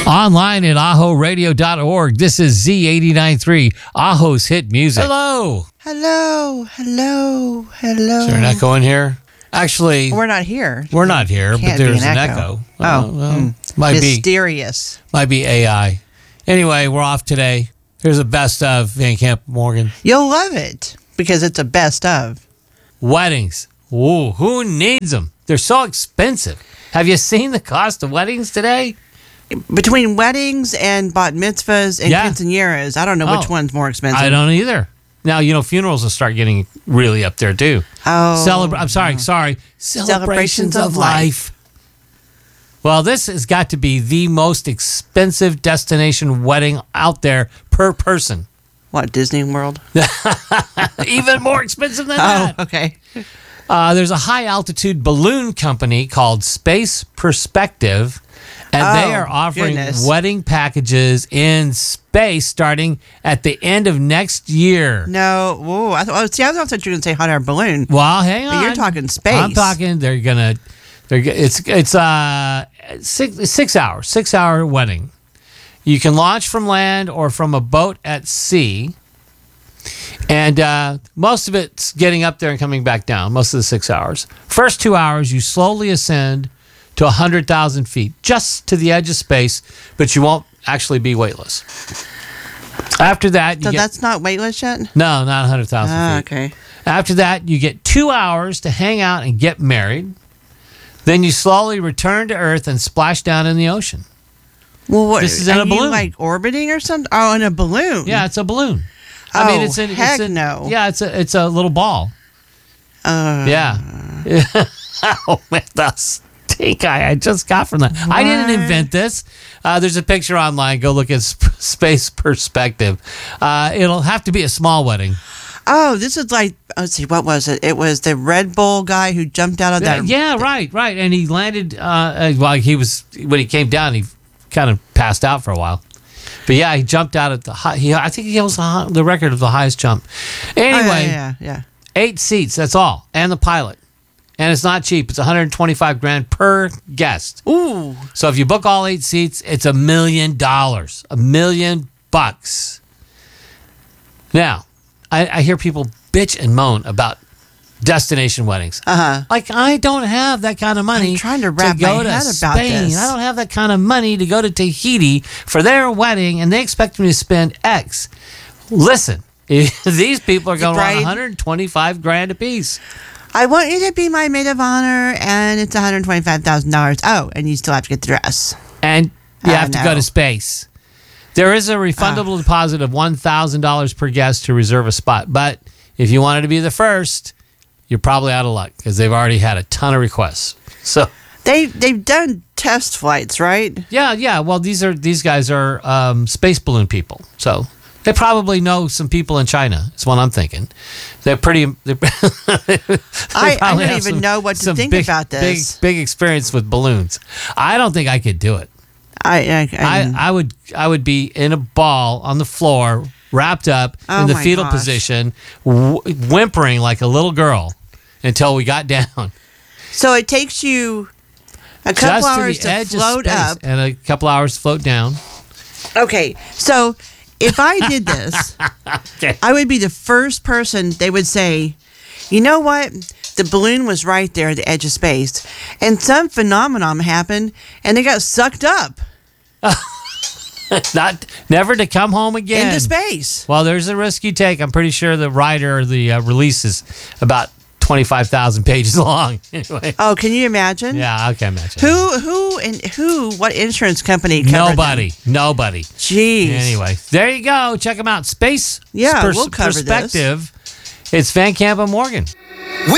Online at ahoradio.org. This is Z89.3, Aho's Hit Music. Hello. Hello. Is there an echo in here? Actually, We're not here. we're not here, Can't but there's be an an echo. echo. Might Mysterious. be AI. Anyway, we're off today. Here's a best of Van Camp Morgan. You'll love it because it's a best of. Weddings. Ooh, who needs them? They're so expensive. Have you seen the cost of weddings today? Between weddings and bat mitzvahs and quinceañeras, I don't know which one's more expensive. I don't either. Now, funerals will start getting really up there, too. Oh. I'm sorry. Celebrations of life. Well, this has got to be the most expensive destination wedding out there per person. What, Disney World? Even more expensive than that. Oh, okay. There's a high-altitude balloon company called Space Perspective, and they are offering wedding packages in space starting at the end of next year. No. Whoa. I thought you were going to say hot air balloon. Well, hang on. But you're talking space. I'm talking. It's 6 hours, 6-hour wedding. You can launch from land or from a boat at sea. And most of it's getting up there and coming back down, most of the 6 hours. First 2 hours, you slowly ascend to 100,000 feet, just to the edge of space, but you won't actually be weightless. After that, that's not weightless yet? No, not 100,000 feet. Okay. After that, you get 2 hours to hang out and get married. Then you slowly return to Earth and splash down in the ocean. Well, what? This is in a balloon. You like orbiting or something? Oh, in a balloon. Yeah, it's a balloon. No. Yeah, it's a little ball. Yeah. Oh, man, the stink I just got from that. What? I didn't invent this. There's a picture online. Go look at Space Perspective. It'll have to be a small wedding. Oh, this is like, let's see, what was it? It was the Red Bull guy who jumped out of that. Yeah, right. And he landed, when he came down, he kind of passed out for a while. But yeah, he jumped out at the high. I think he was the record of the highest jump. Anyway, yeah. 8 seats, that's all, and the pilot. And it's not cheap. It's $125,000 per guest. Ooh. So if you book all 8 seats, it's $1 million. $1 million. Now, I hear people bitch and moan about destination weddings. Like, I don't have that kind of money. I'm trying to wrap my head about this. I don't have that kind of money to go to Tahiti for their wedding, and they expect me to spend X. Listen, these people are going to want $125,000 a piece. I want you to be my maid of honor, and it's $125,000. Oh, and you still have to get the dress. And you have to go to space. There is a refundable deposit of $1,000 per guest to reserve a spot. But if you wanted to be the first, you're probably out of luck because they've already had a ton of requests. So they've done test flights, right? Yeah. Well, these guys are space balloon people. So they probably know some people in China. Is what I'm thinking. They're pretty. I don't even know what to think about this. Big experience with balloons. I don't think I could do it. I would be in a ball on the floor, wrapped up in the fetal position, whimpering like a little girl until we got down. So it takes you a couple hours to float up and a couple hours to float down. Okay, so if I did this, I would be the first person they would say, you know what? The balloon was right there at the edge of space, and some phenomenon happened, and they got sucked up. Never to come home again. Into space. Well, there's a risk you take. I'm pretty sure the rider or the release is about 25,000 pages long. Anyway. Oh, can you imagine? Yeah, I can imagine. What insurance company covered Nobody. Jeez. Anyway, there you go. Check them out. Space we'll cover Perspective. It's Van Camp and Morgan.